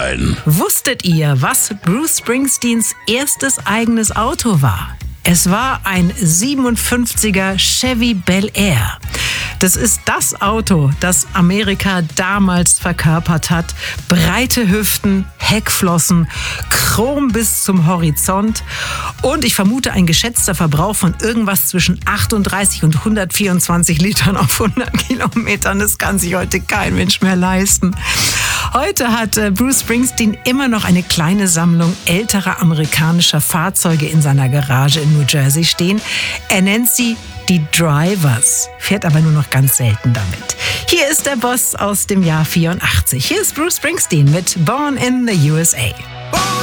sein. Wusstet ihr, was Bruce Springsteens erstes eigenes Auto war? Es war ein 57er Chevy Bel Air. Das ist das Auto, das Amerika damals verkörpert hat. Breite Hüften, Heckflossen, Chrom bis zum Horizont und ich vermute ein geschätzter Verbrauch von irgendwas zwischen 38 und 124 Litern auf 100 Kilometern. Das kann sich heute kein Mensch mehr leisten. Heute hat Bruce Springsteen immer noch eine kleine Sammlung älterer amerikanischer Fahrzeuge in seiner Garage in New Jersey stehen. Er nennt sie die Drivers, fährt aber nur noch ganz selten damit. Hier ist der Boss aus dem Jahr 84. Hier ist Bruce Springsteen mit Born in the USA.